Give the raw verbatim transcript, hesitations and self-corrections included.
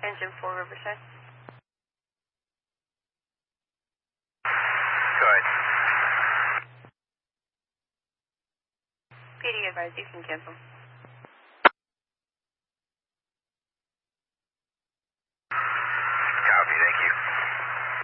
Engine four, Riverside. Go ahead. P D advised, you can cancel.